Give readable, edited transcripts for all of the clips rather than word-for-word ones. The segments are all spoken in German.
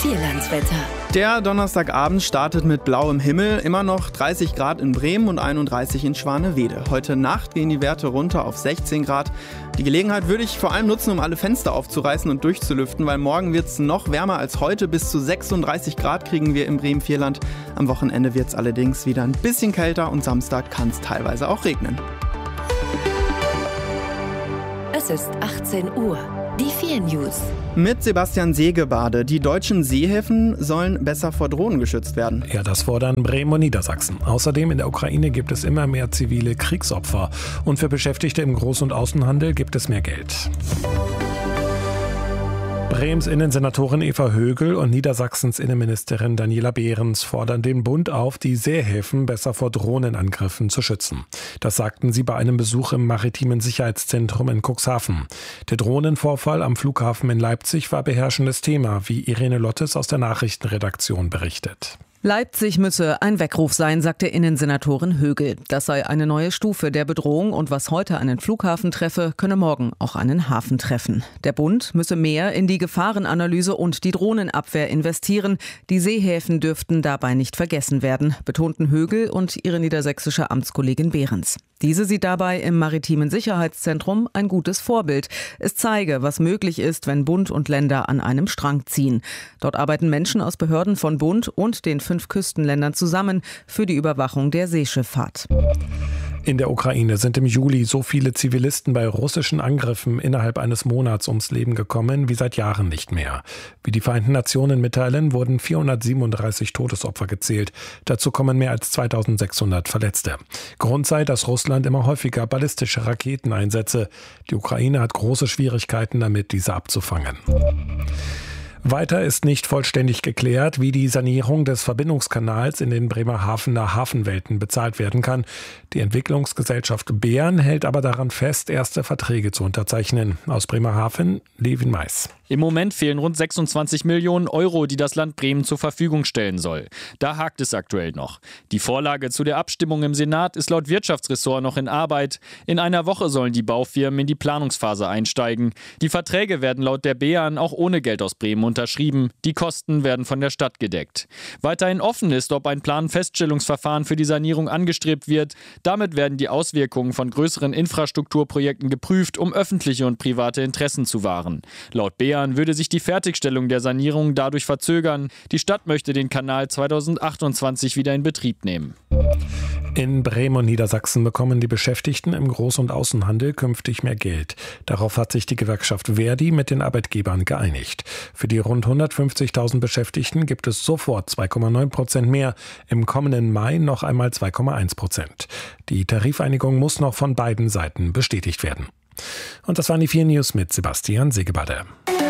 Vierlandswetter. Der Donnerstagabend startet mit blauem Himmel, immer noch 30 Grad in Bremen und 31 in Schwanewede. Heute Nacht gehen die Werte runter auf 16 Grad. Die Gelegenheit würde ich vor allem nutzen, um alle Fenster aufzureißen und durchzulüften, weil morgen wird es noch wärmer als heute. Bis zu 36 Grad kriegen wir im Bremen-Vierland. Am Wochenende wird es allerdings wieder ein bisschen kälter und Samstag kann es teilweise auch regnen. Es ist 18 Uhr. Die 4 News. Mit Sebastian Segebade. Die deutschen Seehäfen sollen besser vor Drohnen geschützt werden. Ja, das fordern Bremen und Niedersachsen. Außerdem in der Ukraine gibt es immer mehr zivile Kriegsopfer. Und für Beschäftigte im Groß- und Außenhandel gibt es mehr Geld. Brems Innensenatorin Eva Högel und Niedersachsens Innenministerin Daniela Behrens fordern den Bund auf, die Seehäfen besser vor Drohnenangriffen zu schützen. Das sagten sie bei einem Besuch im Maritimen Sicherheitszentrum in Cuxhaven. Der Drohnenvorfall am Flughafen in Leipzig war beherrschendes Thema, wie Irene Lottes aus der Nachrichtenredaktion berichtet. Leipzig müsse ein Weckruf sein, sagte Innensenatorin Högel. Das sei eine neue Stufe der Bedrohung und was heute einen Flughafen treffe, könne morgen auch einen Hafen treffen. Der Bund müsse mehr in die Gefahrenanalyse und die Drohnenabwehr investieren. Die Seehäfen dürften dabei nicht vergessen werden, betonten Högel und ihre niedersächsische Amtskollegin Behrens. Diese sieht dabei im Maritimen Sicherheitszentrum ein gutes Vorbild. Es zeige, was möglich ist, wenn Bund und Länder an einem Strang ziehen. Dort arbeiten Menschen aus Behörden von Bund und den 5 Küstenländern zusammen für die Überwachung der Seeschifffahrt. In der Ukraine sind im Juli so viele Zivilisten bei russischen Angriffen innerhalb eines Monats ums Leben gekommen wie seit Jahren nicht mehr. Wie die Vereinten Nationen mitteilen, wurden 437 Todesopfer gezählt. Dazu kommen mehr als 2600 Verletzte. Grund sei, dass Russland immer häufiger ballistische Raketen einsetze. Die Ukraine hat große Schwierigkeiten damit, diese abzufangen. Weiter ist nicht vollständig geklärt, wie die Sanierung des Verbindungskanals in den Bremerhavener Hafenwelten bezahlt werden kann. Die Entwicklungsgesellschaft Bären hält aber daran fest, erste Verträge zu unterzeichnen. Aus Bremerhaven, Levin Mais. Im Moment fehlen rund 26 Millionen Euro, die das Land Bremen zur Verfügung stellen soll. Da hakt es aktuell noch. Die Vorlage zu der Abstimmung im Senat ist laut Wirtschaftsressort noch in Arbeit. In einer Woche sollen die Baufirmen in die Planungsphase einsteigen. Die Verträge werden laut der Bären auch ohne Geld aus Bremen unterschrieben. Die Kosten werden von der Stadt gedeckt. Weiterhin offen ist, ob ein Planfeststellungsverfahren für die Sanierung angestrebt wird. Damit werden die Auswirkungen von größeren Infrastrukturprojekten geprüft, um öffentliche und private Interessen zu wahren. Laut Bären würde sich die Fertigstellung der Sanierung dadurch verzögern. Die Stadt möchte den Kanal 2028 wieder in Betrieb nehmen. In Bremen und Niedersachsen bekommen die Beschäftigten im Groß- und Außenhandel künftig mehr Geld. Darauf hat sich die Gewerkschaft Verdi mit den Arbeitgebern geeinigt. Für die rund 150.000 Beschäftigten gibt es sofort 2,9% mehr, im kommenden Mai noch einmal 2,1%. Die Tarifeinigung muss noch von beiden Seiten bestätigt werden. Und das waren die 4 News mit Sebastian Segebade.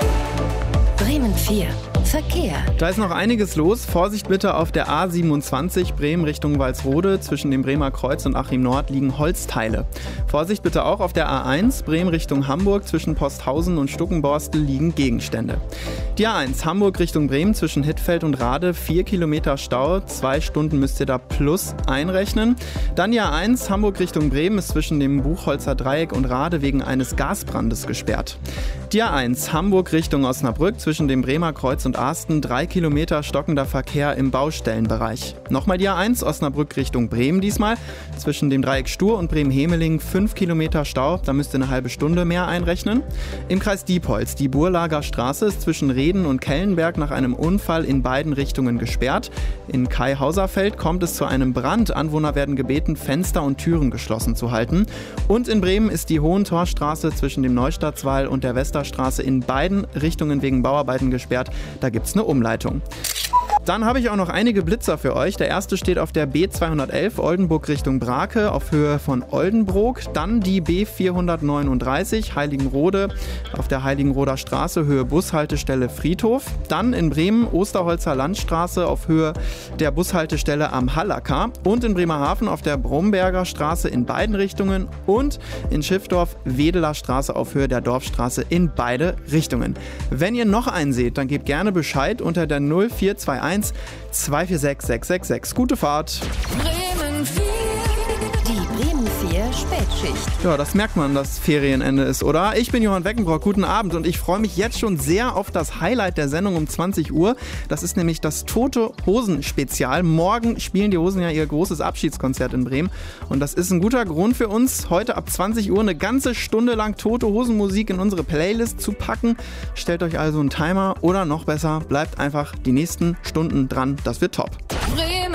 Bremen 4. Verkehr. Da ist noch einiges los. Vorsicht bitte auf der A27 Bremen Richtung Walsrode. Zwischen dem Bremer Kreuz und Achim Nord liegen Holzteile. Vorsicht bitte auch auf der A1 Bremen Richtung Hamburg. Zwischen Posthausen und Stuckenborstel liegen Gegenstände. Die A1 Hamburg Richtung Bremen zwischen Hittfeld und Rade. 4 Kilometer Stau. 2 Stunden müsst ihr da plus einrechnen. Dann die A1 Hamburg Richtung Bremen ist zwischen dem Buchholzer Dreieck und Rade wegen eines Gasbrandes gesperrt. Die A1 Hamburg Richtung Osnabrück zwischen dem Bremer Kreuz und Asten 3 Kilometer stockender Verkehr im Baustellenbereich. Nochmal die A1 Osnabrück Richtung Bremen diesmal. Zwischen dem Dreieck Stur und Bremen-Hemeling 5 Kilometer Stau. Da müsst ihr eine halbe Stunde mehr einrechnen. Im Kreis Diepholz die Burlager Straße ist zwischen Reden und Kellenberg nach einem Unfall in beiden Richtungen gesperrt. In Kai-Hauserfeld kommt es zu einem Brand. Anwohner werden gebeten, Fenster und Türen geschlossen zu halten. Und in Bremen ist die Hohentorstraße zwischen dem Neustadtswall und der Westerstraße in beiden Richtungen wegen Bauarbeiten gesperrt. Da gibt es eine Umleitung. Dann habe ich auch noch einige Blitzer für euch. Der erste steht auf der B211 Oldenburg Richtung Brake auf Höhe von Oldenbrook. Dann die B439 Heiligenrode auf der Heiligenroder Straße Höhe Bushaltestelle Friedhof. Dann in Bremen Osterholzer Landstraße auf Höhe der Bushaltestelle am Hallacker. Und in Bremerhaven auf der Bromberger Straße in beiden Richtungen. Und in Schiffdorf Wedeler Straße auf Höhe der Dorfstraße in beide Richtungen. Wenn ihr noch einen seht, dann gebt gerne Bescheid unter der 0421 246 666. Gute Fahrt! Bremen 4. Die Bremen 4 Spätschicht. Ja, das merkt man, dass Ferienende ist, oder? Ich bin Johann Weckenbrock, guten Abend und ich freue mich jetzt schon sehr auf das Highlight der Sendung um 20 Uhr. Das ist nämlich das Tote Hosen Spezial. Morgen spielen die Hosen ja ihr großes Abschiedskonzert in Bremen und das ist ein guter Grund für uns, heute ab 20 Uhr eine ganze Stunde lang Tote Hosen Musik in unsere Playlist zu packen. Stellt euch also einen Timer oder noch besser, bleibt einfach die nächsten Stunden dran, das wird top.